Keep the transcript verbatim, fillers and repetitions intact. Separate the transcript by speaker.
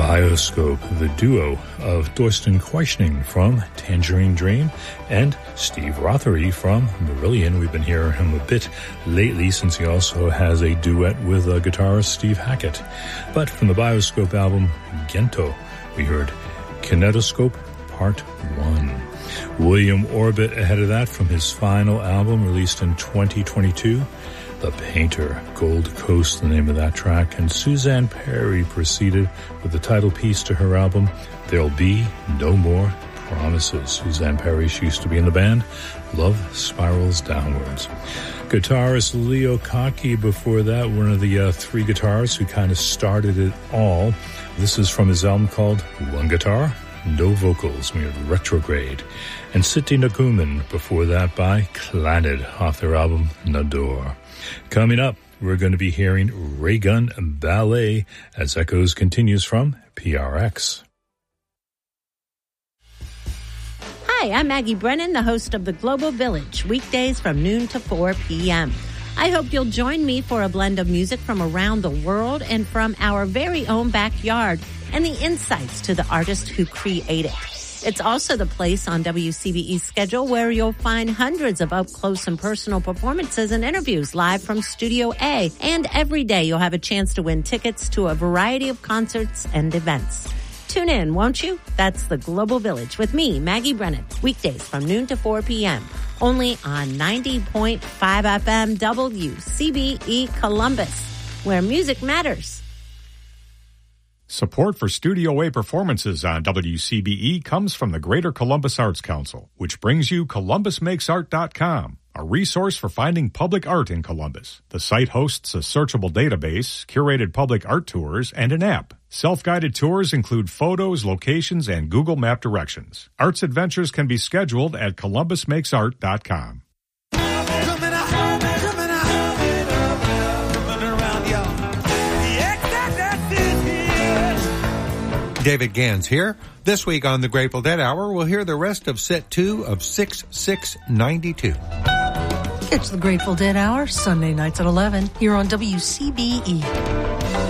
Speaker 1: Bioscope, the duo of Thorsten Quaishning from Tangerine Dream and Steve Rothery from Marillion. We've been hearing him a bit lately since he also has a duet with uh, guitarist Steve Hackett. But from the Bioscope album, Gento, we heard Kinetoscope Part one. William Orbit ahead of that from his final album released in twenty twenty-two, The Painter, Gold Coast, the name of that track. And Suzanne Perry proceeded with the title piece to her album, There'll Be No More Promises. Suzanne Perry, she used to be in the band Love Spirals Downwards. Guitarist Leo Kottke before that, one of the uh, three guitarists who kind of started it all. This is from his album called One Guitar, No Vocals. We have Retrograde. And Siti Nakumin before that by Clannad off their album Nador. Coming up, we're going to be hearing Raygun Ballet as Echoes continues from P R X.
Speaker 2: Hi, I'm Maggie Brennan, the host of The Global Village, weekdays from noon to four p.m. I hope you'll join me for a blend of music from around the world and from our very own backyard and the insights to the artist who create it. It's also the place on W C B E's schedule where you'll find hundreds of up-close and personal performances and interviews live from Studio A. And every day you'll have a chance to win tickets to a variety of concerts and events. Tune in, won't you? That's The Global Village with me, Maggie Brennan, weekdays from noon to four p.m. Only on ninety point five F M W C B E Columbus, where music matters.
Speaker 3: Support for Studio A performances on W C B E comes from the Greater Columbus Arts Council, which brings you Columbus Makes Art dot com, a resource for finding public art in Columbus. The site hosts a searchable database, curated public art tours, and an app. Self-guided tours include photos, locations, and Google Map directions. Arts adventures can be scheduled at Columbus Makes Art dot com.
Speaker 4: David Gans here. This week on the Grateful Dead Hour, we'll hear the rest of set two of six six ninety-two.
Speaker 5: It's the Grateful Dead Hour, Sunday nights at eleven, here on W C B E.